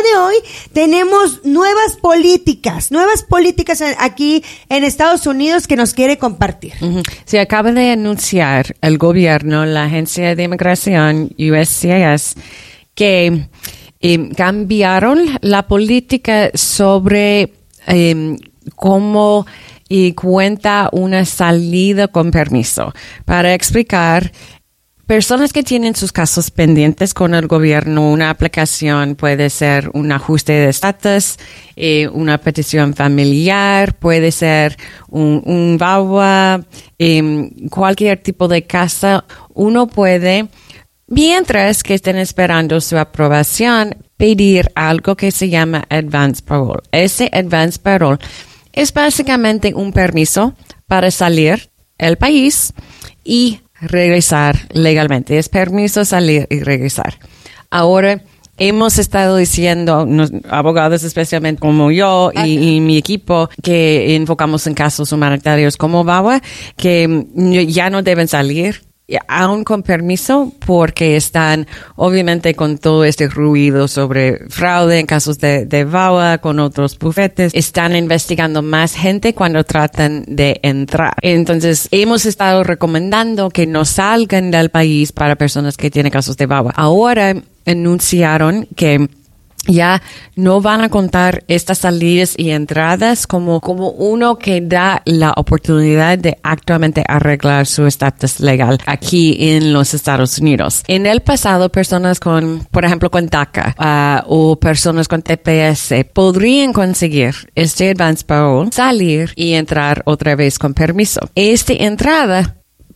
de hoy tenemos nuevas políticas aquí en Estados Unidos que nos quiere compartir. Se acaba de anunciar el gobierno, la Agencia de Inmigración, USCIS, que cambiaron la política sobre cómo cuenta una salida con permiso. Para explicar, personas que tienen sus casos pendientes con el gobierno, una aplicación puede ser un ajuste de estatus, una petición familiar, puede ser un VAWA, cualquier tipo de casa. Uno puede, mientras que estén esperando su aprobación, pedir algo que se llama Advance Parole. Ese Advance Parole es básicamente un permiso para salir del país y regresar legalmente. Es permiso salir y regresar. Ahora, hemos estado diciendo, abogados especialmente como yo y mi equipo, que enfocamos en casos humanitarios como VAWA, que ya no deben salir aún con permiso, porque están obviamente con todo este ruido sobre fraude en casos de VAWA con otros bufetes. Están investigando más gente cuando tratan de entrar. Entonces, hemos estado recomendando que no salgan del país para personas que tienen casos de VAWA. Ahora anunciaron que ya no van a contar estas salidas y entradas como uno que da la oportunidad de actualmente arreglar su estatus legal aquí en los Estados Unidos. En el pasado, personas por ejemplo, con DACA o personas con TPS podrían conseguir este Advance Parole, salir y entrar otra vez con permiso. Esta entrada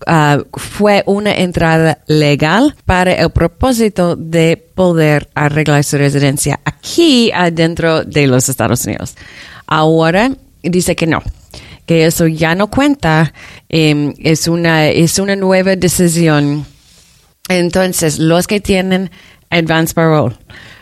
fue una entrada legal para el propósito de poder arreglar su residencia aquí adentro de los Estados Unidos. Ahora dice que no, que eso ya no cuenta, es una nueva decisión. Entonces, los que tienen Advance Parole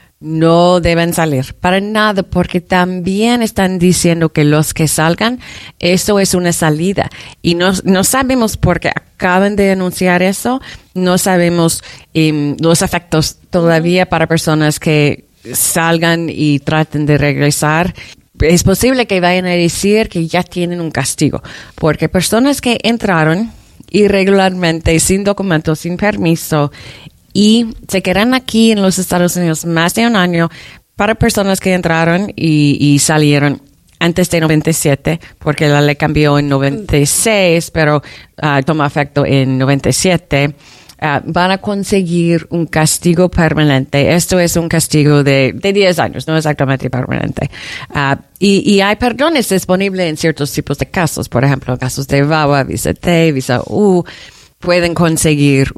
no deben salir para nada, porque también están diciendo que los que salgan, eso es una salida. Y no sabemos, porque acaban de anunciar eso, no sabemos los efectos todavía para personas que salgan y traten de regresar. Es posible que vayan a decir que ya tienen un castigo, porque personas que entraron irregularmente, sin documentos, sin permiso, y se quedan aquí en los Estados Unidos más de un año, para personas que entraron y salieron antes de 97, porque la ley cambió en 96, pero toma efecto en 97, van a conseguir un castigo permanente. Esto es un castigo de 10 años, no exactamente permanente. Y hay perdones disponibles en ciertos tipos de casos, por ejemplo, casos de VAWA, visa T, visa U. Pueden conseguir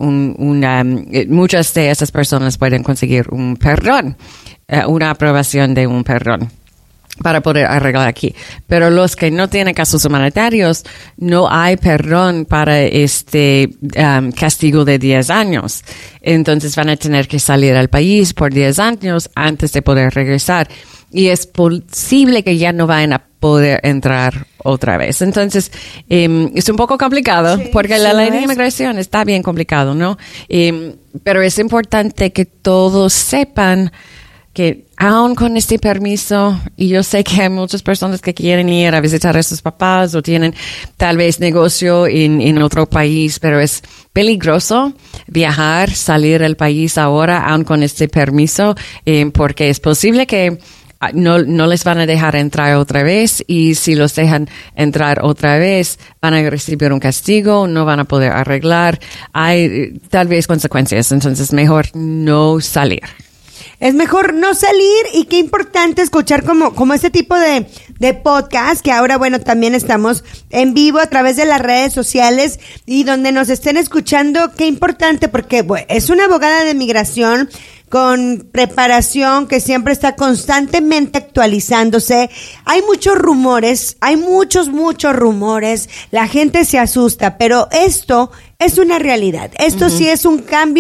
muchas de esas personas pueden conseguir un perdón, una aprobación de un perdón para poder arreglar aquí. Pero los que no tienen casos humanitarios, no hay perdón para este castigo de 10 años. Entonces van a tener que salir al país por 10 años antes de poder regresar. Y es posible que ya no vayan a poder entrar otra vez. Entonces, es un poco complicado, porque la ley de inmigración está bien complicado, ¿no? Pero es importante que todos sepan que aún con este permiso, y yo sé que hay muchas personas que quieren ir a visitar a sus papás o tienen tal vez negocio en otro país, pero es peligroso viajar, salir del país ahora aún con este permiso, porque es posible que no les van a dejar entrar otra vez, y si los dejan entrar otra vez van a recibir un castigo, no van a poder arreglar, hay tal vez consecuencias. Entonces mejor no salir. Es mejor no salir, y qué importante escuchar como este tipo de podcast, que ahora, bueno, también estamos en vivo a través de las redes sociales, y donde nos estén escuchando, qué importante, porque bueno, es una abogada de migración con preparación que siempre está constantemente actualizándose. Hay muchos rumores, hay muchos rumores, la gente se asusta, pero esto es una realidad. Esto sí es un cambio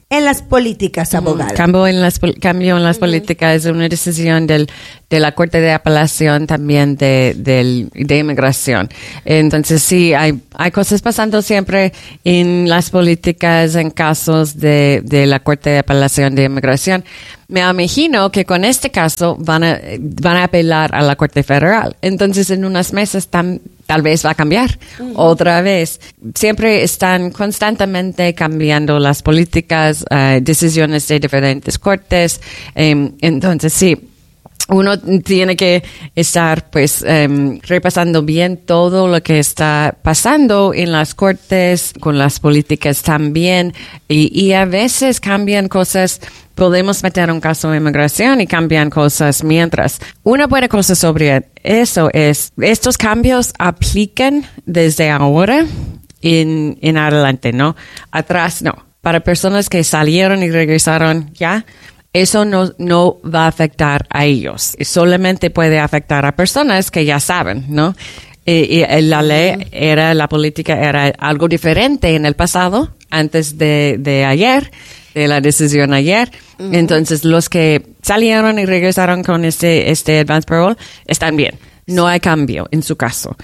en las políticas, abogada? Cambio en las políticas es una decisión de la Corte de Apelación también de inmigración. Entonces sí, hay cosas pasando siempre en las políticas en casos de la Corte de Apelación de Inmigración. Me imagino que con este caso van a apelar a la Corte Federal. Entonces en unos meses tal vez va a cambiar otra vez. Siempre están constantemente cambiando las políticas, decisiones de diferentes cortes. Entonces sí, uno tiene que estar repasando bien todo lo que está pasando en las cortes, con las políticas también, y a veces cambian cosas. Podemos meter un caso de inmigración y cambian cosas mientras. Una buena cosa sobre eso es, estos cambios aplican desde ahora en adelante, ¿no? Atrás no. Para personas que salieron y regresaron ya, eso no va a afectar a ellos. Solamente puede afectar a personas que ya saben, ¿no? Y la ley la política era algo diferente en el pasado, antes de ayer, de la decisión ayer. Entonces, los que salieron y regresaron con este advance parole están bien. No hay cambio en su caso.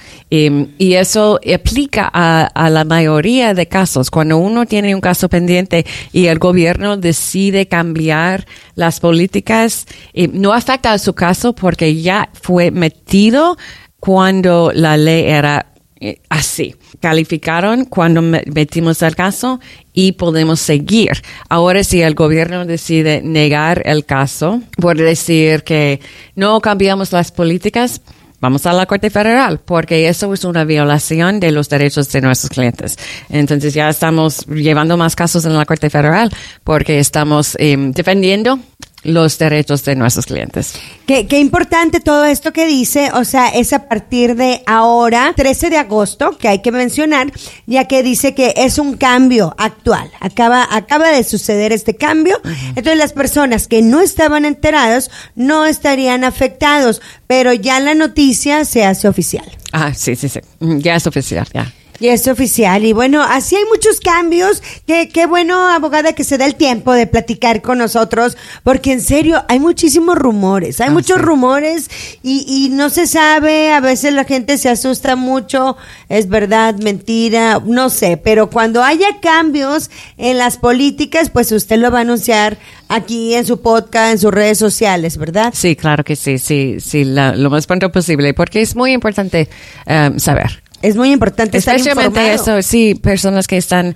Y eso aplica a la mayoría de casos. Cuando uno tiene un caso pendiente y el gobierno decide cambiar las políticas, no afecta a su caso porque ya fue metido cuando la ley era así. Calificaron cuando metimos el caso y podemos seguir. Ahora, si el gobierno decide negar el caso por decir que no cambiamos las políticas, vamos a la Corte Federal, porque eso es una violación de los derechos de nuestros clientes. Entonces ya estamos llevando más casos en la Corte Federal porque estamos defendiendo los derechos de nuestros clientes. Qué importante todo esto que dice, o sea, es a partir de ahora, 13 de agosto, que hay que mencionar, ya que dice que es un cambio actual. Acaba de suceder este cambio. Entonces las personas que no estaban enteradas no estarían afectados, pero ya la noticia se hace oficial. Sí. Ya es oficial, ya. Y es oficial. Y bueno, así hay muchos cambios. Qué bueno, abogada, que se da el tiempo de platicar con nosotros, porque en serio, hay muchísimos rumores. Hay muchos rumores y no se sabe. A veces la gente se asusta mucho. Es verdad, mentira, no sé. Pero cuando haya cambios en las políticas, pues usted lo va a anunciar aquí en su podcast, en sus redes sociales, ¿verdad? Sí, claro que sí, lo más pronto posible, porque es muy importante saber. Es muy importante estar informado. Especialmente eso, sí, personas que están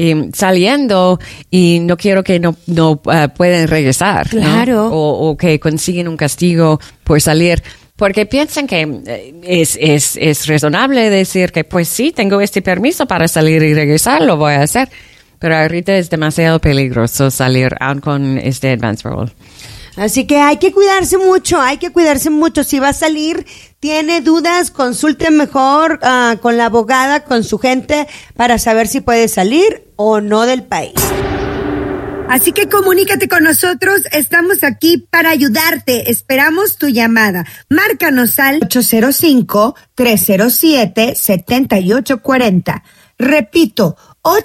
saliendo y no quiero que no pueden regresar. Claro. ¿No? O que consiguen un castigo por salir. Porque piensan que es razonable decir que pues sí, tengo este permiso para salir y regresar, lo voy a hacer. Pero ahorita es demasiado peligroso salir aún con este advance parole. Así que hay que cuidarse mucho. Si va a salir, tiene dudas, consulte mejor con la abogada, con su gente, para saber si puede salir o no del país. Así que comunícate con nosotros, estamos aquí para ayudarte. Esperamos tu llamada. Márcanos al 805-307-7840. Repito,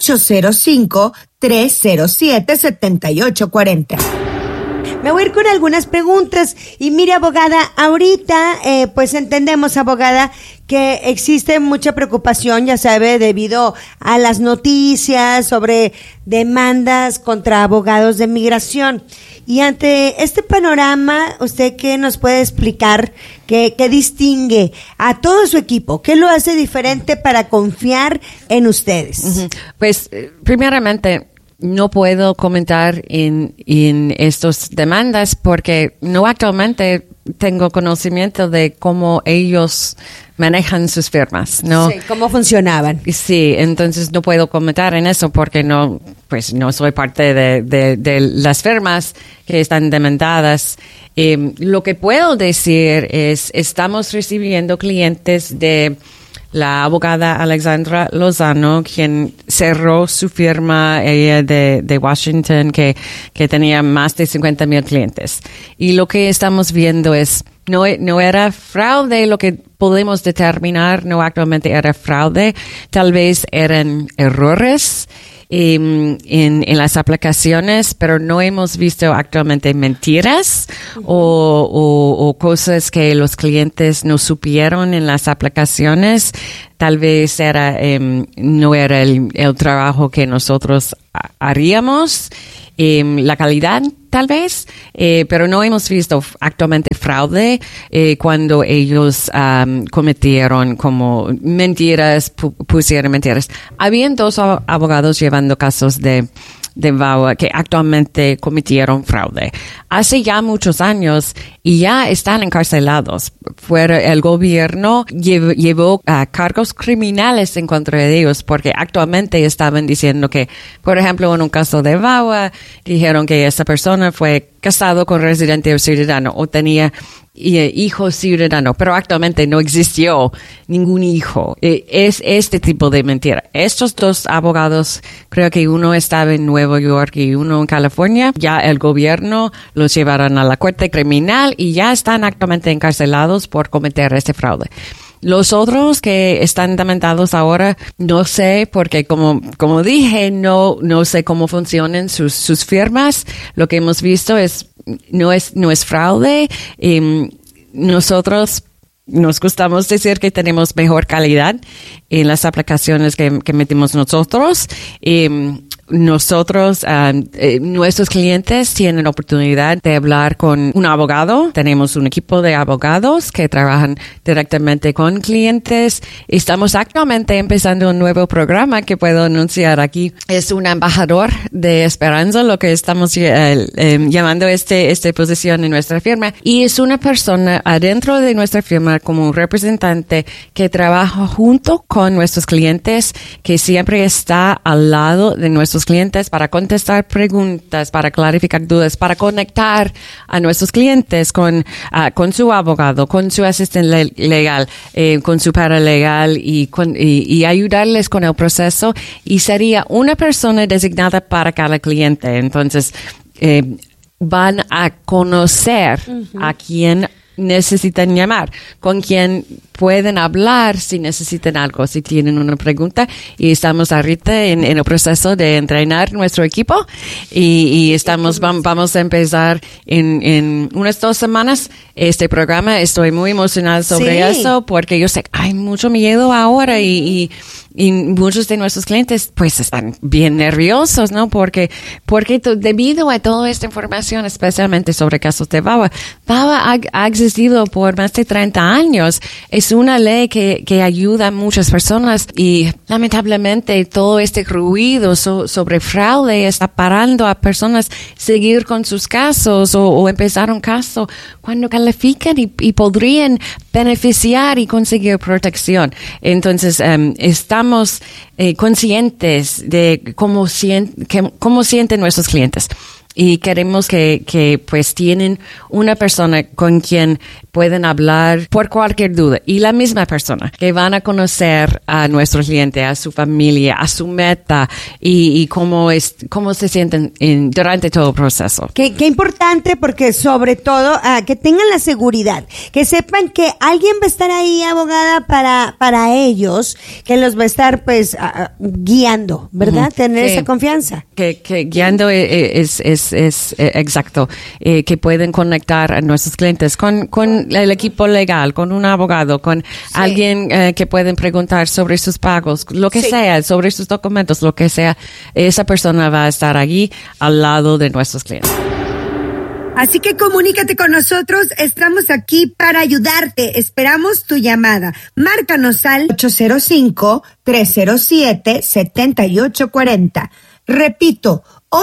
805-307-7840. Me voy a ir con algunas preguntas. Y mire, abogada, ahorita pues entendemos, abogada, que existe mucha preocupación, ya sabe, debido a las noticias sobre demandas contra abogados de migración. Y ante este panorama, ¿usted qué nos puede explicar? ¿Qué distingue a todo su equipo? ¿Qué lo hace diferente para confiar en ustedes? Pues, primeramente, no puedo comentar en estas demandas porque no actualmente tengo conocimiento de cómo ellos manejan sus firmas, ¿no? Sí, cómo funcionaban. Sí, entonces no puedo comentar en eso porque no soy parte de las firmas que están demandadas. Lo que puedo decir es, estamos recibiendo clientes de la abogada Alexandra Lozano, quien cerró su firma, ella de Washington, que tenía más de 50,000 clientes. Y lo que estamos viendo es, no era fraude, lo que podemos determinar, no actualmente era fraude, tal vez eran errores en las aplicaciones, pero no hemos visto actualmente mentiras o cosas que los clientes no supieron en las aplicaciones. Tal vez no era el trabajo que nosotros haríamos. La calidad, tal vez, pero no hemos visto actualmente fraude cuando ellos cometieron como mentiras, pusieron mentiras. Habían 2 abogados llevando casos de VAWA que actualmente cometieron fraude. Hace ya muchos años y ya están encarcelados. El gobierno llevó cargos criminales en contra de ellos porque actualmente estaban diciendo que, por ejemplo, en un caso de VAWA, dijeron que esa persona fue casado con residente o ciudadano o tenía hijo ciudadano, pero actualmente no existió ningún hijo. Es este tipo de mentira. Estos 2 abogados, creo que uno estaba en Nueva York y uno en California, ya el gobierno los llevaron a la corte criminal y ya están actualmente encarcelados por cometer este fraude. Los otros que están dementados ahora, no sé, porque como dije, no sé cómo funcionan sus firmas. Lo que hemos visto no es fraude. Nosotros nos gustamos decir que tenemos mejor calidad en las aplicaciones que metimos nosotros. Nosotros, nuestros clientes tienen oportunidad de hablar con un abogado. Tenemos un equipo de abogados que trabajan directamente con clientes. Estamos actualmente empezando un nuevo programa que puedo anunciar aquí. Es un embajador de Esperanza, lo que estamos llamando esta posición en nuestra firma. Y es una persona adentro de nuestra firma como un representante que trabaja junto con nuestros clientes, que siempre está al lado de nuestros clientes para contestar preguntas, para clarificar dudas, para conectar a nuestros clientes con su abogado, con su asistente legal, con su paralegal y ayudarles con el proceso. Y sería una persona designada para cada cliente. Entonces, van a conocer a quién necesitan llamar, con quién pueden hablar si necesitan algo, si tienen una pregunta. Y estamos ahorita en el proceso de entrenar nuestro equipo y vamos a empezar en unas 2 semanas este programa. Estoy muy emocionada sobre eso porque yo sé que hay mucho miedo ahora y muchos de nuestros clientes pues están bien nerviosos, ¿no? Porque debido a toda esta información, especialmente sobre casos de VAWA ha existido por más de 30 años. Es una ley que ayuda a muchas personas y lamentablemente todo este ruido sobre fraude está parando a personas seguir con sus casos o empezar un caso cuando califican y podrían beneficiar y conseguir protección. Entonces, estamos conscientes de cómo sienten nuestros clientes. Y queremos que pues tienen una persona con quien pueden hablar por cualquier duda. Y la misma persona que van a conocer a nuestro cliente, a su familia, a su meta y cómo se sienten durante todo el proceso. Qué importante, porque sobre todo que tengan la seguridad, que sepan que alguien va a estar ahí, abogada, para ellos, que los va a estar pues guiando, ¿verdad? Tener esa confianza. Que guiando es exacto, que pueden conectar a nuestros clientes con el equipo legal, con un abogado, con alguien que pueden preguntar sobre sus pagos, lo que sea, sobre sus documentos, lo que sea. Esa persona va a estar allí al lado de nuestros clientes. Así que comunícate con nosotros, estamos aquí para ayudarte. Esperamos tu llamada. Márcanos al 805-307-7840. Repito,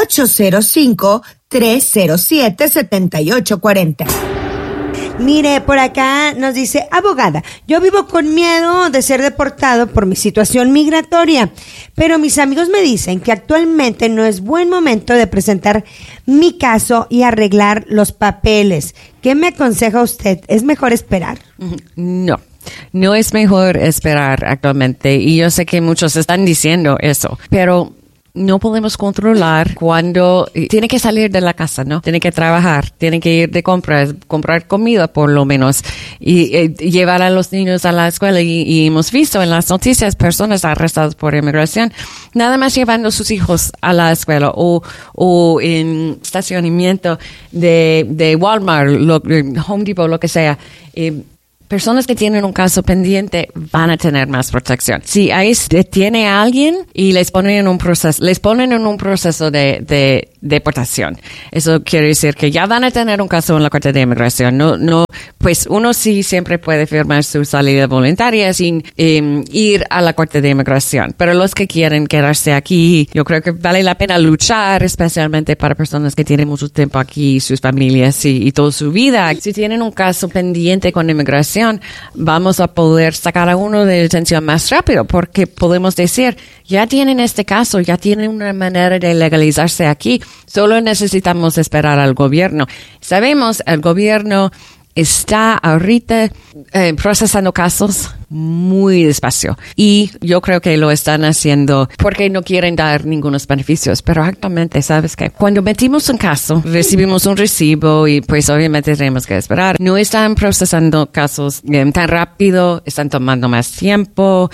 805-307-7840. Mire, por acá nos dice, abogada, yo vivo con miedo de ser deportado por mi situación migratoria, pero mis amigos me dicen que actualmente no es buen momento de presentar mi caso y arreglar los papeles. ¿Qué me aconseja usted? ¿Es mejor esperar? No es mejor esperar actualmente, y yo sé que muchos están diciendo eso, pero no podemos controlar cuando tiene que salir de la casa, ¿no? Tiene que trabajar, tiene que ir de comprar comida por lo menos y llevar a los niños a la escuela y hemos visto en las noticias personas arrestadas por inmigración, nada más llevando a sus hijos a la escuela o en estacionamiento de Walmart, Home Depot, lo que sea. Personas que tienen un caso pendiente van a tener más protección. Si ICE detiene a alguien y les ponen en un proceso de deportación, eso quiere decir que ya van a tener un caso en la Corte de Inmigración. No, pues uno sí siempre puede firmar su salida voluntaria sin ir a la Corte de Inmigración. Pero los que quieren quedarse aquí, yo creo que vale la pena luchar, especialmente para personas que tienen mucho tiempo aquí, sus familias y toda su vida. Si tienen un caso pendiente con inmigración, vamos a poder sacar a uno de detención más rápido, porque podemos decir, ya tienen este caso, ya tienen una manera de legalizarse aquí, solo necesitamos esperar al gobierno. Sabemos, el gobierno está ahorita procesando casos muy despacio y yo creo que lo están haciendo porque no quieren dar ningunos beneficios, pero actualmente, ¿sabes qué? Cuando metimos un caso, recibimos un recibo y pues obviamente tenemos que esperar. No están procesando casos tan rápido, están tomando más tiempo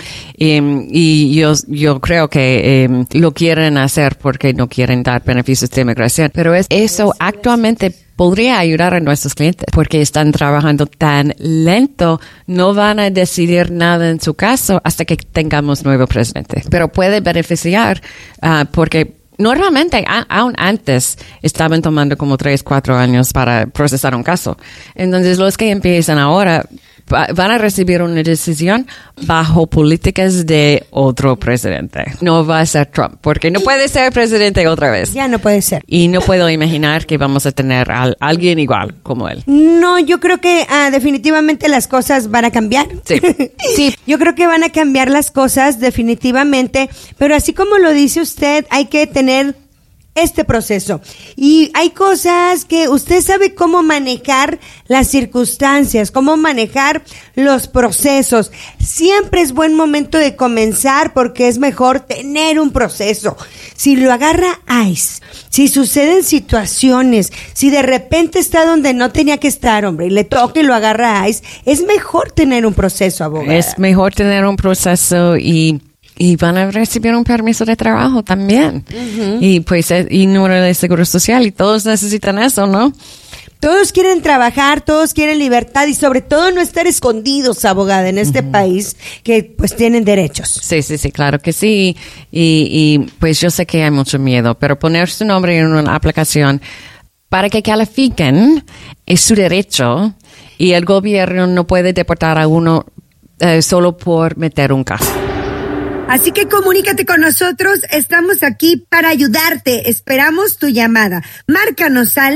y yo creo que lo quieren hacer porque no quieren dar beneficios de inmigración, pero eso actualmente podría ayudar a nuestros clientes porque están trabajando tan lento, no van a decidir nada en su caso hasta que tengamos nuevo presidente. Pero puede beneficiar porque normalmente, aún antes, estaban tomando como 3-4 años para procesar un caso. Entonces, los que empiezan ahora van a recibir una decisión bajo políticas de otro presidente. No va a ser Trump, porque no puede ser presidente otra vez. Ya no puede ser. Y no puedo imaginar que vamos a tener a alguien igual como él. No, yo creo que definitivamente las cosas van a cambiar. Sí. Sí. Yo creo que van a cambiar las cosas definitivamente, pero así como lo dice usted, hay que tener este proceso. Y hay cosas que usted sabe cómo manejar las circunstancias, cómo manejar los procesos. Siempre es buen momento de comenzar porque es mejor tener un proceso. Si lo agarra ICE, si suceden situaciones, si de repente está donde no tenía que estar, hombre, y le toca y lo agarra ICE, es mejor tener un proceso, abogada. Es mejor tener un proceso y van a recibir un permiso de trabajo también. Uh-huh. Y pues, y número de seguro social, y todos necesitan eso, ¿no? Todos quieren trabajar, todos quieren libertad y sobre todo no estar escondidos, abogada, en este país que pues tienen derechos. Sí, claro que sí. Y pues yo sé que hay mucho miedo, pero poner su nombre en una aplicación para que califiquen es su derecho y el gobierno no puede deportar a uno solo por meter un caso. Así que comunícate con nosotros, estamos aquí para ayudarte, esperamos tu llamada. Márcanos al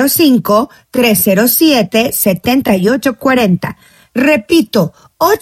805-307-7840. Repito,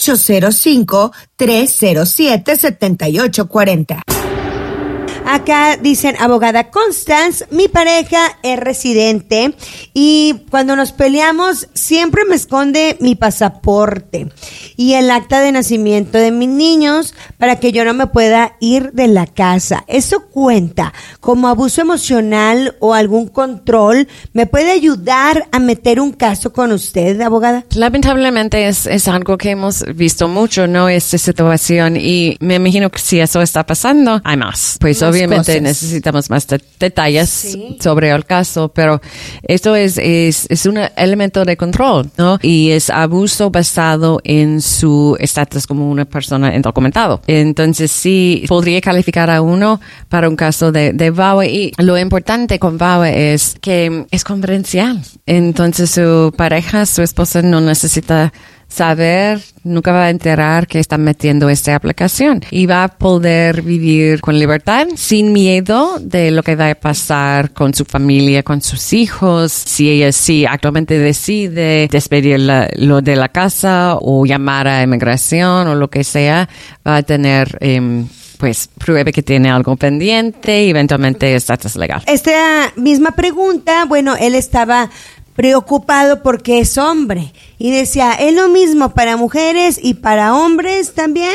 805-307-7840. Acá dicen, abogada Constance, mi pareja es residente y cuando nos peleamos siempre me esconde mi pasaporte y el acta de nacimiento de mis niños para que yo no me pueda ir de la casa. ¿Eso cuenta como abuso emocional o algún control? ¿Me puede ayudar a meter un caso con usted, abogada? Lamentablemente es algo que hemos visto mucho, ¿no? Esta situación y me imagino que si eso está pasando, hay más. Pues obviamente necesitamos más detalles sobre el caso, pero esto es un elemento de control, ¿no? Y es abuso basado en su estatus como una persona indocumentada. Entonces sí podría calificar a uno para un caso de VAWA y lo importante con VAWA es que es confidencial. Entonces su pareja, su esposa no necesita saber, nunca va a enterar que están metiendo esta aplicación y va a poder vivir con libertad, sin miedo de lo que va a pasar con su familia, con sus hijos. Si ella actualmente decide despedirlo de la casa o llamar a inmigración o lo que sea, va a tener pues pruebe que tiene algo pendiente y eventualmente estatus legal. Esta misma pregunta, bueno, él estaba preocupado porque es hombre y decía, ¿es lo mismo para mujeres y para hombres también?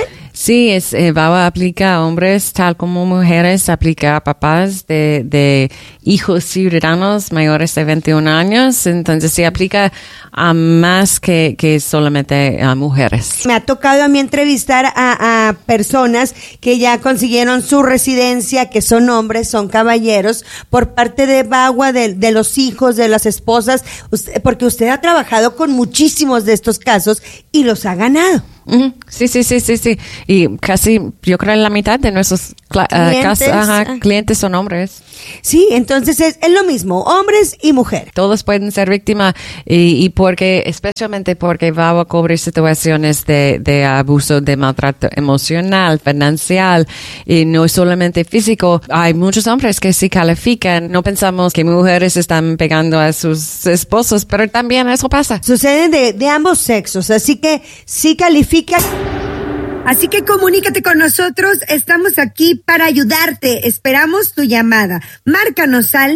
Sí, VAWA aplica a hombres tal como mujeres, aplica a papás de hijos ciudadanos mayores de 21 años, entonces sí aplica a más que solamente a mujeres. Me ha tocado a mí entrevistar a personas que ya consiguieron su residencia, que son hombres, son caballeros, por parte de VAWA, de los hijos, de las esposas, porque usted ha trabajado con muchísimos de estos casos y los ha ganado. Uh-huh. Sí. Y casi, yo creo, la mitad de nuestros clientes son hombres. Sí, entonces es lo mismo, hombres y mujeres. Todos pueden ser víctimas y especialmente porque VAWA cubre situaciones de abuso, de maltrato emocional, financiero, y no solamente físico. Hay muchos hombres que sí califican. No pensamos que mujeres están pegando a sus esposos, pero también eso pasa. Sucede de ambos sexos, así que sí califica. Así que comunícate con nosotros, estamos aquí para ayudarte, esperamos tu llamada. Márcanos al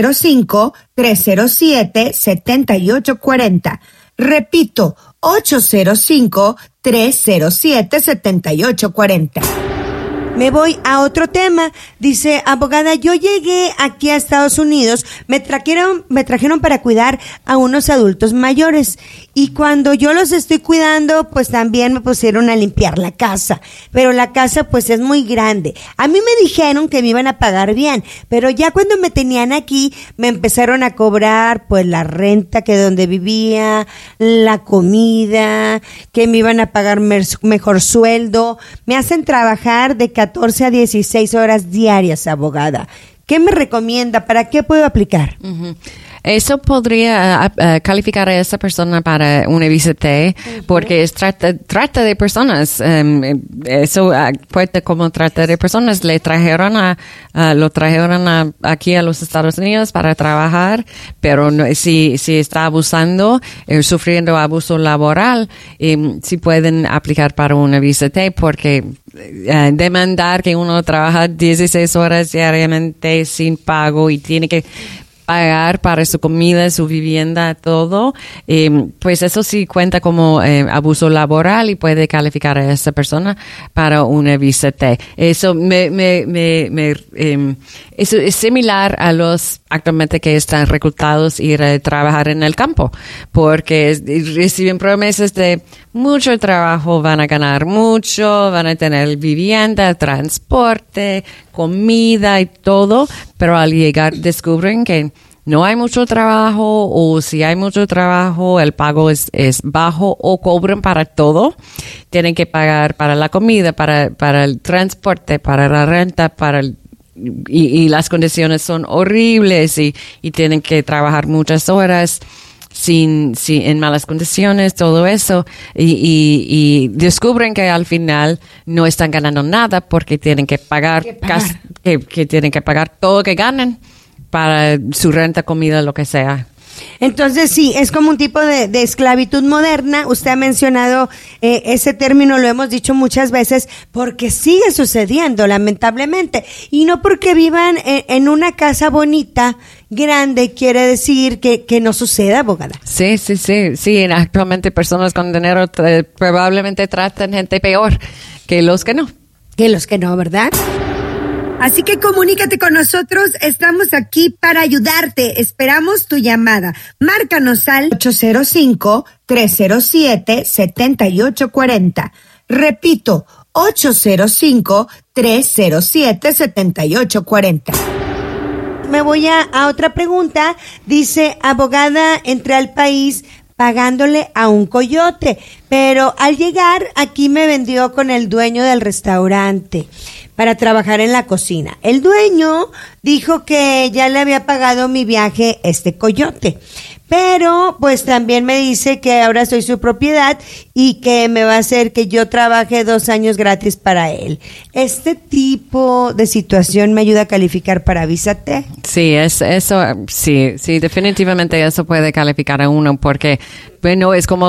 805-307-7840. Repito, 805-307-7840. Me voy a otro tema. Dice, abogada, yo llegué aquí a Estados Unidos, me trajeron para cuidar a unos adultos mayores. Y cuando yo los estoy cuidando, pues también me pusieron a limpiar la casa. Pero la casa pues es muy grande. A mí me dijeron que me iban a pagar bien, pero ya cuando me tenían aquí, me empezaron a cobrar pues la renta que donde vivía, la comida, que me iban a pagar mejor sueldo. Me hacen trabajar de 14 a 16 horas diarias, abogada. ¿Qué me recomienda? ¿Para qué puedo aplicar? Uh-huh. Eso podría calificar a esa persona para una visa T, porque es trata de personas. Eso puede como trata de personas. Lo trajeron aquí a los Estados Unidos para trabajar, pero no, si está abusando, sufriendo abuso laboral, sí pueden aplicar para una visa T, porque demandar que uno trabaja 16 horas diariamente sin pago y tiene que pagar para su comida, su vivienda, todo, pues eso sí cuenta como abuso laboral y puede calificar a esa persona para una visa T. Eso eso es similar a los actualmente que están reclutados ir a trabajar en el campo, porque reciben promesas de mucho trabajo, van a ganar mucho, van a tener vivienda, transporte, comida y todo, pero al llegar descubren que no hay mucho trabajo, o si hay mucho trabajo, el pago es bajo, o cobran para todo. Tienen que pagar para la comida, para el transporte, para la renta, y las condiciones son horribles y tienen que trabajar muchas horas en malas condiciones, todo eso, y descubren que al final no están ganando nada porque tienen que pagar, que tienen que pagar todo que ganan para su renta, comida, lo que sea. Entonces sí, es como un tipo de esclavitud moderna. Usted ha mencionado ese término, lo hemos dicho muchas veces, porque sigue sucediendo, lamentablemente. Y no porque vivan en una casa bonita, grande, quiere decir que no suceda, abogada. Sí, actualmente personas con dinero probablemente tratan gente peor que los que no. ¿Verdad? Así que comunícate con nosotros, estamos aquí para ayudarte, esperamos tu llamada. Márcanos al 805-307-7840. Repito, 805-307-7840. Me voy a otra pregunta. Dice, abogada, entré al país pagándole a un coyote, pero al llegar aquí me vendió con el dueño del restaurante para trabajar en la cocina. El dueño dijo que ya le había pagado mi viaje este coyote, pero pues también me dice que ahora soy su propiedad y que me va a hacer que yo trabaje 2 años gratis para él. ¿Este tipo de situación me ayuda a calificar para visa T? Sí, sí, definitivamente eso puede calificar a uno, porque bueno, es como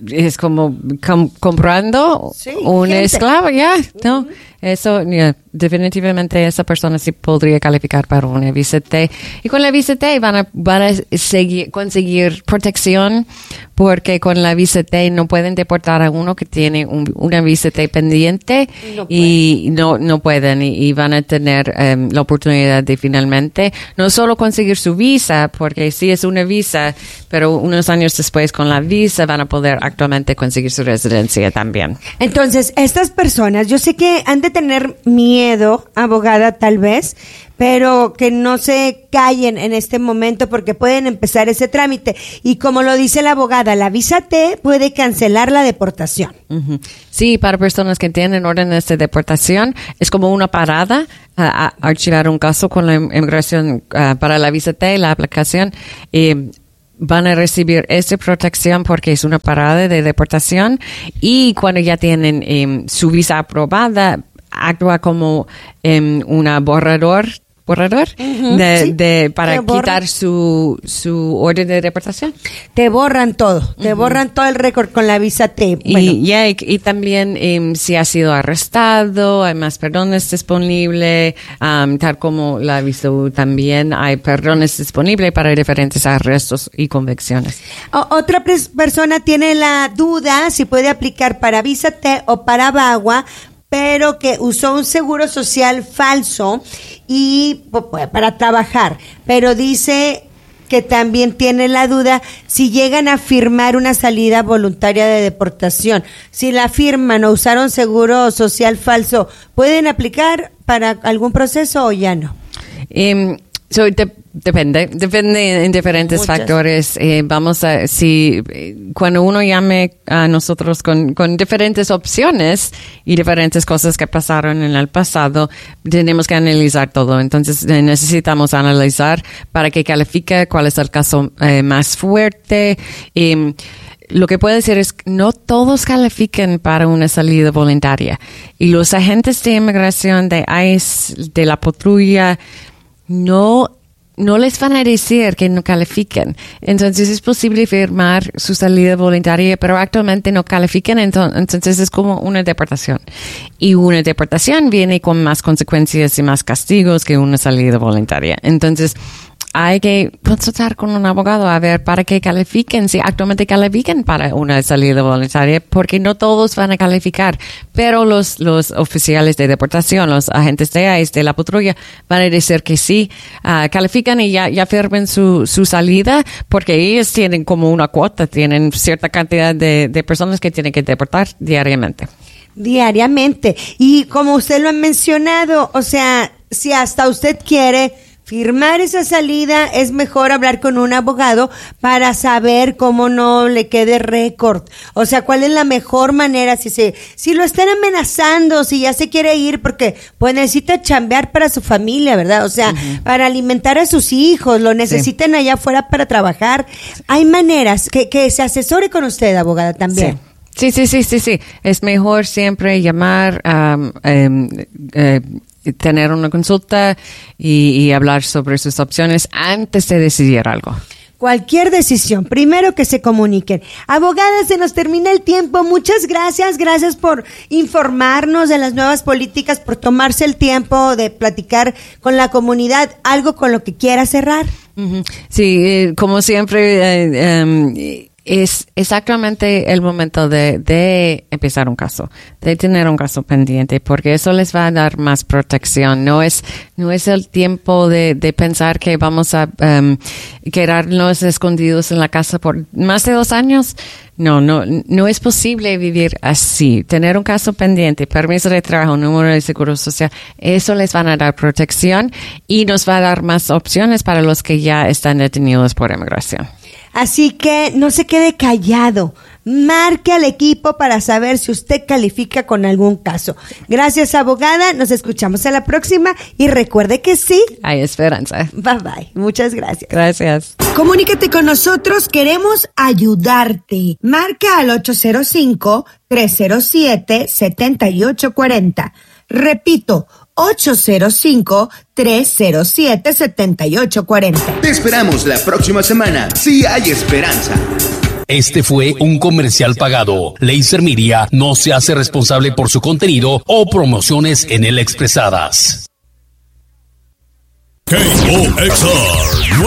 comprando un esclavo, ya, ¿no? Eso, definitivamente esa persona sí podría calificar para una visa T. Y con la visa T van a conseguir protección porque con la visa T no pueden deportar a uno que tiene una visa T pendiente y no pueden y van a tener la oportunidad de finalmente no solo conseguir su visa, porque sí es una visa, pero unos años después con la visa van a poder actualmente conseguir su residencia también. Entonces, estas personas, yo sé que han de tener miedo, abogada, tal vez, pero que no se callen en este momento porque pueden empezar ese trámite. Y como lo dice la abogada, la visa T puede cancelar la deportación. Uh-huh. Sí, para personas que tienen órdenes de deportación, es como una parada a archivar un caso con la inmigración para la visa T, la aplicación. Van a recibir esa protección porque es una parada de deportación y cuando ya tienen su visa aprobada, actúa como una borrador para quitar su orden de deportación. Te borran todo, borran todo el récord con la visa T. Bueno. Y también si ha sido arrestado, hay más perdones disponibles, tal como la visa U también hay perdones disponibles para diferentes arrestos y convicciones. Otra persona tiene la duda si puede aplicar para visa T o para VAWA, pero que usó un seguro social falso y para trabajar, pero dice que también tiene la duda si llegan a firmar una salida voluntaria de deportación. Si la firman o usaron seguro social falso, ¿pueden aplicar para algún proceso o ya no? Depende en diferentes factores. Cuando uno llame a nosotros con diferentes opciones y diferentes cosas que pasaron en el pasado, tenemos que analizar todo. Entonces necesitamos analizar para que califique cuál es el caso más fuerte. Lo que puedo decir es que no todos califican para una salida voluntaria. Y los agentes de inmigración de ICE, de la patrulla, no les van a decir que no califiquen. Entonces es posible firmar su salida voluntaria, pero actualmente no califican, entonces es como una deportación. Y una deportación viene con más consecuencias y más castigos que una salida voluntaria. Entonces hay que consultar con un abogado a ver para qué califiquen, si actualmente califiquen para una salida voluntaria, porque no todos van a calificar, pero los oficiales de deportación, los agentes de ICE, de la patrulla, van a decir que sí, califican y ya firmen su salida, porque ellos tienen como una cuota, tienen cierta cantidad de personas que tienen que deportar diariamente. Y como usted lo ha mencionado, o sea, si hasta usted si firmar esa salida, es mejor hablar con un abogado para saber cómo no le quede récord. O sea, cuál es la mejor manera, si lo están amenazando, si ya se quiere ir, porque pues necesita chambear para su familia, ¿verdad? O sea, para alimentar a sus hijos, lo necesitan allá afuera para trabajar. Hay maneras que se asesore con usted, abogada, también. Sí. Es mejor siempre llamar tener una consulta y hablar sobre sus opciones antes de decidir algo. Cualquier decisión, primero que se comuniquen. Abogada, se nos termina el tiempo. Muchas gracias. Gracias por informarnos de las nuevas políticas, por tomarse el tiempo de platicar con la comunidad. ¿Algo con lo que quiera cerrar? Sí, como siempre, es exactamente el momento de empezar un caso, de tener un caso pendiente, porque eso les va a dar más protección. No es el tiempo de pensar que vamos a quedarnos escondidos en la casa por más de 2 años. No es posible vivir así. Tener un caso pendiente, permiso de trabajo, número de seguro social, eso les van a dar protección y nos va a dar más opciones para los que ya están detenidos por inmigración. Así que no se quede callado. Marque al equipo para saber si usted califica con algún caso. Gracias, abogada. Nos escuchamos a la próxima y recuerde que sí hay esperanza. Bye bye. Muchas gracias. Gracias. Comunícate con nosotros. Queremos ayudarte. Marca al 805-307-7840. Repito, 805-307-7840. Te esperamos la próxima semana. Sí hay esperanza. Este fue un comercial pagado. Laser Media no se hace responsable por su contenido o promociones en él expresadas. KOXR